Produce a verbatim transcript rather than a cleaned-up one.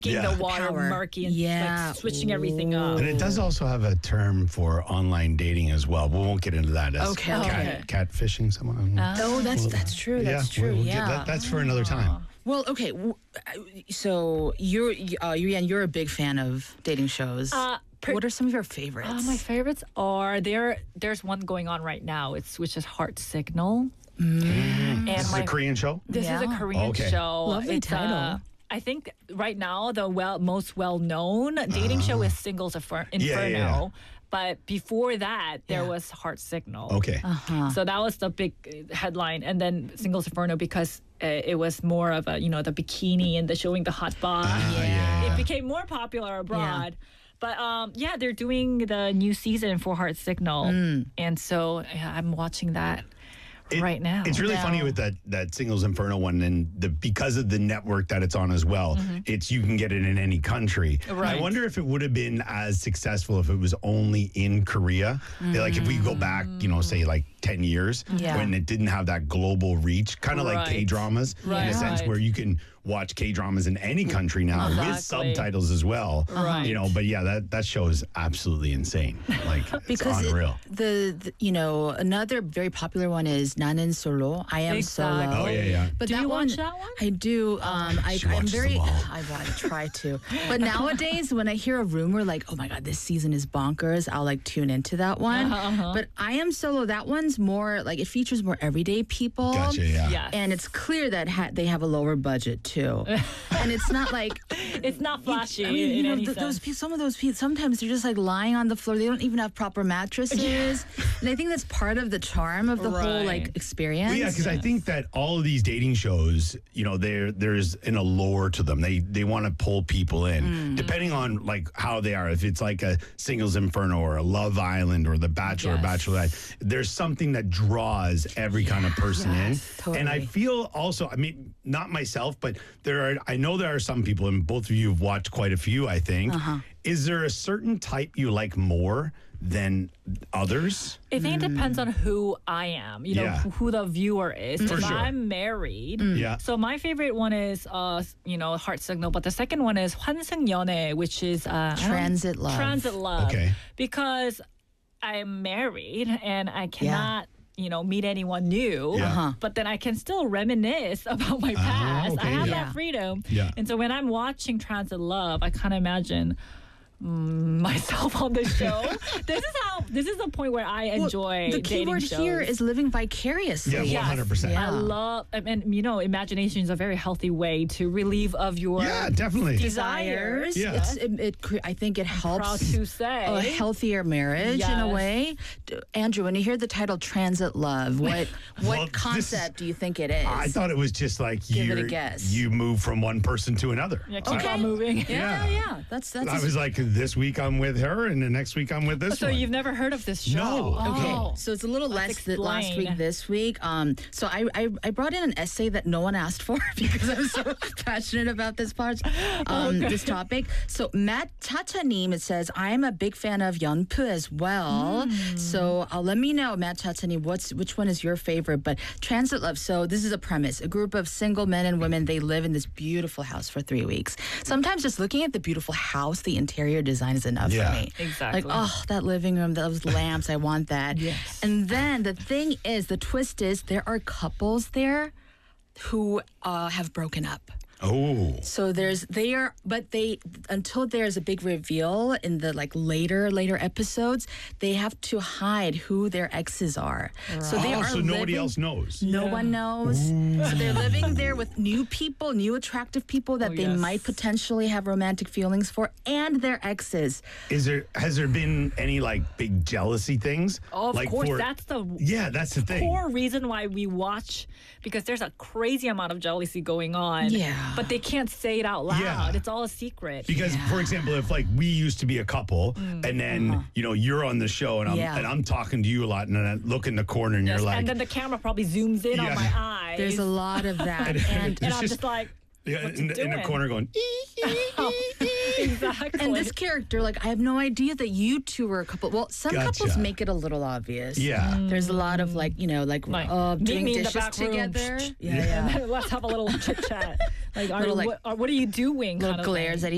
Yeah. the water Power. murky and Yeah. like, switching everything up. And it does also have a term for online dating as well. We won't get into that. As Okay, cat, okay. catfishing someone. Oh, that's that's true. That's yeah, true. we'll get yeah. that- that's for another time. Well, okay. w- uh, So you're, uh, Yuan, you're a big fan of dating shows. Uh, per- what are some of your favorites? Uh, my favorites are there. There's one going on right now. It's which is Heart Signal. And This is my, a Korean show? This is Yeah. a Korean Okay. show. Lovely It's, title. Uh, I think right now the well most well known dating show is Singles Infer- Inferno. Yeah, yeah, yeah. But before that, there Yeah. was Heart Signal. Okay. So that was the big uh, headline, and then Singles Inferno because uh, it was more of a you know the bikini and the showing the hot bod. Ah, yeah. It became more popular abroad. But um, yeah, they're doing the new season for Heart Signal, and so yeah, I'm watching that It- right now. It's really Now- funny with that that Singles Inferno one, and the because of the network that it's on as well. It's you can get it in any country. Right. I wonder if it would have been as successful if it was only in Korea. Like if we go back, you know, say like ten years Yeah. when it didn't have that global reach, kind of like Right. K dramas in Right. a sense Right. where you can watch K dramas in any country now with Exactly. subtitles as well. Right. You know, but yeah, that that show is absolutely insane. Like it's because it- unreal. the, the you know another very popular one is 나는 솔로. I am Exactly. solo. Oh yeah, yeah. But Do that you one, watch that one? I do. Um, I, She I'm watches very. them all. I want to try to. But nowadays, when I hear a rumor like, "Oh my God, this season is bonkers," I'll like tune into that one. Uh-huh. But I am solo. That one's more like it features more everyday people. Gotcha, yeah. Yes. And it's clear that ha- they have a lower budget too, and it's not like It's not flashy. I mean, you in know, any th- those sense. people, some of those people, sometimes they're just like lying on the floor. They don't even have proper mattresses. And I think that's part of the charm of the whole like Right. experience. Well, yeah, because I think that all of these dating shows, you know, there there's an allure to them. They they want to pull people in, depending on like how they are. If it's like a Singles Inferno or a Love Island or The Bachelor or Yes. Bachelorette, there's something that draws every kind of person in. And I totally. feel also, I mean, not myself, but there are. I know there are some people, and both of you have watched quite a few. I think. Is there a certain type you like more than others? I think it depends on who I am, you know, Yeah. who, who the viewer is. For if sure. I'm married, Yeah. so my favorite one is, uh, you know, Heart Signal, but the second one is 환승연애, which is uh, I don't- Transit love. Transit love. Okay. Because I'm married and I cannot. You know, meet anyone new, Yeah. Uh-huh. but then I can still reminisce about my past. okay, I have yeah. that freedom. Yeah. And so when I'm watching Transit Love, I kind of imagine mm, myself on the show. this is how. This is the point where I Well, enjoy the key dating word shows. here is living vicariously. Yeah, one hundred percent. Yeah. I love, I mean, you know, imagination is a very healthy way to relieve of your Yeah, definitely. desires. Yeah. It's, it, it, cre- I think it helps Proud to say. a healthier marriage in a Yes. way. D- Andrew, when you hear the title Transit Love, what what Well, this- concept do you think it is? I thought it was just like Give it a you're- guess. you move from one person to another. Yeah, keep Okay. on moving. yeah, Yeah. yeah, That's that's. I was like, this week I'm with her, and the next week I'm with this So one. you've never heard of this show? No. Okay, Oh. so it's a little less Let's than last explain. week, this week. Um, so I, I I brought in an essay that no one asked for because I'm so passionate about this part, um, this topic. So Matt Chachanim, it says I'm a big fan of Yeonpoo as well. So uh, let me know, Matt Chachanim, what's which one is your favorite? But Transit Love. So this is a premise: a group of single men and women. They live in this beautiful house for three weeks. Sometimes just looking at the beautiful house, the interior design is enough Yeah. for me. Exactly. Like, oh, that living room, those lamps, I want that. Yes. And then the thing is, the twist is, there are couples there who uh, have broken up. oh, So there's they are, but they until there's a big reveal in the like later later episodes, they have to hide who their exes are. So they oh, are so nobody living- else knows. No one knows. So they're living there with new people, new attractive people that Oh, they yes. might potentially have romantic feelings for, and their exes. Is there has there been any like big jealousy things? Of like course, for- that's the yeah, that's the thing. core reason why we watch, because there's a crazy amount of jealousy going on. Yeah. But they can't say it out loud. Yeah. It's all a secret. Because, for example, if like we used to be a couple, and then you know you're on the show, and I'm Yeah. and I'm talking to you a lot, and then I look in the corner, and Yes, you're like, and then the camera probably zooms in Yeah. on my eyes. There's a lot of that. And- and and It's I'm just- just like, yeah, what in, you the, in the doing? corner going. exactly. And this character, like, I have no idea that you two were a couple. Well, some couples Gotcha. make it a little obvious. Yeah. There's a lot of, like, you know, like, Like, uh, meet doing me in the dishes back room. together. Psh, Yeah, And yeah. then let's have a little chit chat. Like, are, Little, like, what, are, what are you doing? Little kind of glares thing. at